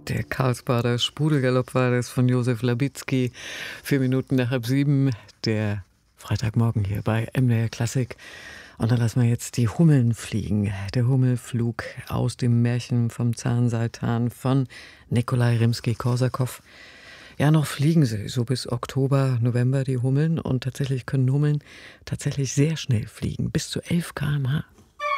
Der Karlsbader Sprudelgalopp war das von Josef Labitzky. 4 Minuten nach halb 7, der Freitagmorgen hier bei MDR Klassik. Und dann lassen wir jetzt die Hummeln fliegen. Der Hummelflug aus dem Märchen vom Zahn Satan von Nikolai Rimski-Korsakow. Ja, noch fliegen sie, so bis Oktober, November die Hummeln. Und tatsächlich können Hummeln tatsächlich sehr schnell fliegen, bis zu 11 km/h.